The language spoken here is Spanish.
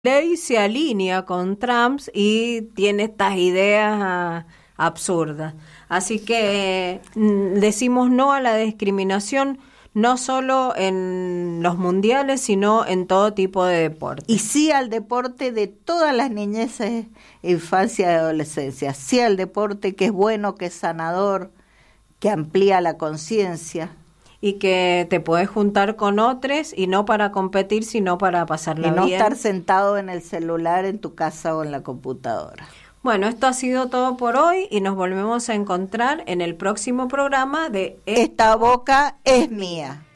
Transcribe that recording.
Ley se alinea con Trump y tiene estas ideas absurdas. Así que decimos no a la discriminación, no solo en los mundiales, sino en todo tipo de deporte. Y sí al deporte de todas las niñeces, infancia y adolescencia. Sí al deporte que es bueno, que es sanador, que amplía la conciencia. Y que te podés juntar con otros y no para competir, sino para pasarla bien. Y no estar sentado en el celular en tu casa o en la computadora. Bueno, esto ha sido todo por hoy y nos volvemos a encontrar en el próximo programa de Esta boca es mía.